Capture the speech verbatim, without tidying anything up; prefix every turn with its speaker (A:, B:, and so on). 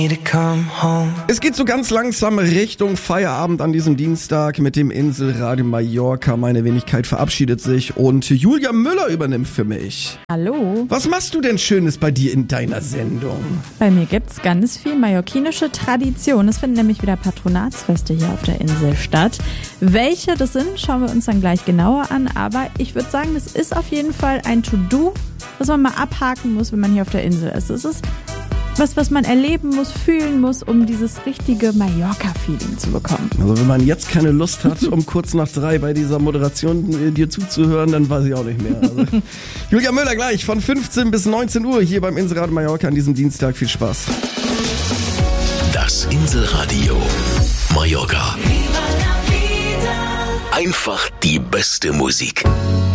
A: Es geht so ganz langsam Richtung Feierabend an diesem Dienstag mit dem Inselradio Mallorca. Meine Wenigkeit verabschiedet sich und Julia Müller übernimmt für mich.
B: Hallo.
A: Was machst du denn Schönes bei dir in deiner Sendung?
B: Bei mir gibt's ganz viel mallorquinische Tradition. Es finden nämlich wieder Patronatsfeste hier auf der Insel statt. Welche das sind, schauen wir uns dann gleich genauer an. Aber ich würde sagen, das ist auf jeden Fall ein To-Do, was man mal abhaken muss, wenn man hier auf der Insel ist. Es ist was, was man erleben muss, fühlen muss, um dieses richtige Mallorca-Feeling zu bekommen.
A: Also wenn man jetzt keine Lust hat, um kurz nach drei bei dieser Moderation äh, dir zuzuhören, dann weiß ich auch nicht mehr. Also, Julia Müller gleich von fünfzehn bis neunzehn Uhr hier beim Inselradio Mallorca an diesem Dienstag. Viel Spaß.
C: Das Inselradio Mallorca. Einfach die beste Musik.